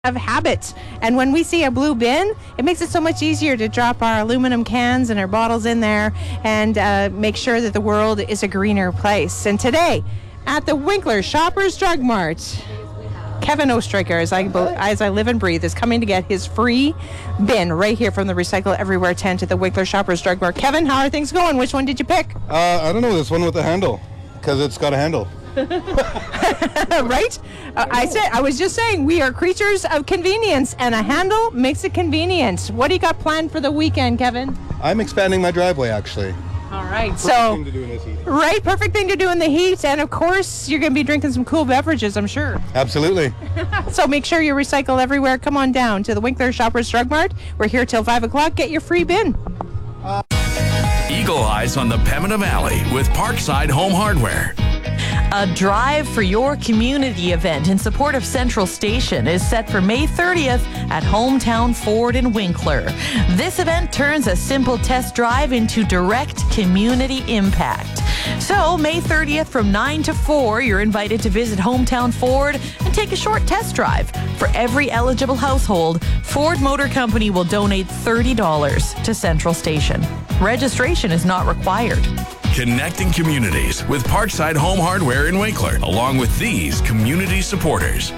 of habit. And when we see a blue bin, it makes it so much easier to drop our aluminum cans and our bottles in there and make sure that the world is a greener place. And today, at the Winkler Shoppers Drug Mart, Kevin Oestreicher, as I live and breathe, is coming to get his free bin right here from the Recycle Everywhere tent at the Winkler Shoppers Drug Mart. Kevin, how are things going? Which one did you pick? I don't know, this one with the handle, because it's got a handle. Right? I was just saying, we are creatures of convenience, and a handle makes it convenient. What do you got planned for the weekend, Kevin? I'm expanding my driveway, actually. All right, Perfect thing to do in this heat. Right, perfect thing to do in the heat, and of course, you're going to be drinking some cool beverages, I'm sure. Absolutely. So make sure you recycle everywhere. Come on down to the Winkler Shoppers Drug Mart. We're here till 5 o'clock. Get your free bin. Eagle Eyes on the Pembina Valley with Parkside Home Hardware. A Drive for Your Community event in support of Central Station is set for May 30th at Hometown Ford in Winkler. This event turns a simple test drive into direct community impact. So, May 30th from 9 to 4, you're invited to visit Hometown Ford and take a short test drive. For every eligible household, Ford Motor Company will donate $30 to Central Station. Registration is not required. Connecting communities with Parkside Home Hardware in Winkler, along with these community supporters.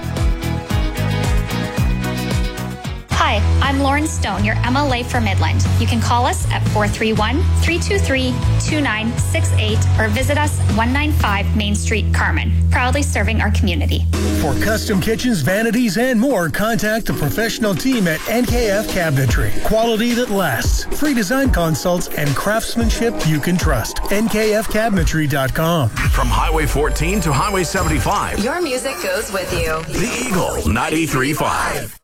Hi, I'm Lauren Stone, your MLA for Midland. You can call us at 431-323-2968 or visit us 195 Main Street, Carmen. Proudly serving our community. For custom kitchens, vanities, and more, contact the professional team at NKF Cabinetry. Quality that lasts. Free design consults and craftsmanship you can trust. NKFCabinetry.com. From Highway 14 to Highway 75. Your music goes with you. The Eagle 93.5.